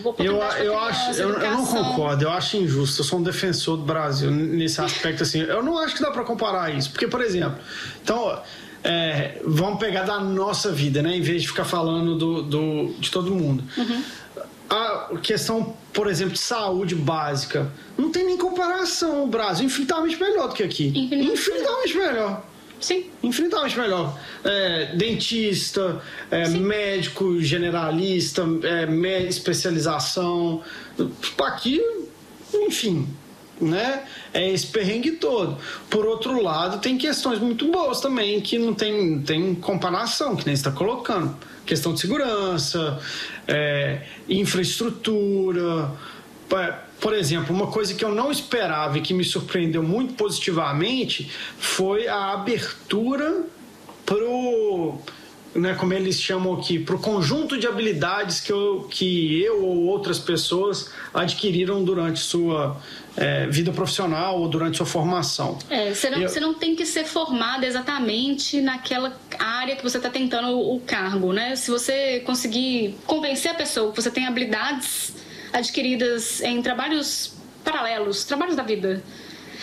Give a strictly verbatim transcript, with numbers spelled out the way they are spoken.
oportunidade eu, eu acho, eu, eu não concordo, eu acho injusto. Eu sou um defensor do Brasil nesse aspecto assim. Eu não acho que dá para comparar isso, porque, por exemplo, então é, vamos pegar da nossa vida, né, em vez de ficar falando do, do, de todo mundo. Uhum. A questão, por exemplo, de saúde básica, não tem nem comparação. O Brasil é infinitamente melhor do que aqui. Infinitamente, infinitamente melhor. Sim. Infinitamente melhor. É, dentista, é, médico generalista, é, especialização. Aqui, enfim, né? É esse perrengue todo. Por outro lado, tem questões muito boas também que não tem, tem comparação, que nem você está colocando. Questão de segurança, é, infraestrutura. Por exemplo, uma coisa que eu não esperava e que me surpreendeu muito positivamente foi a abertura pro, né, como eles chamam aqui, pro conjunto de habilidades que eu, que eu ou outras pessoas adquiriram durante sua é, vida profissional ou durante sua formação. É, você, não, eu... você não tem que ser formado exatamente naquela área que você está tentando o, o cargo, né? Se você conseguir convencer a pessoa que você tem habilidades adquiridas em trabalhos paralelos, trabalhos da vida,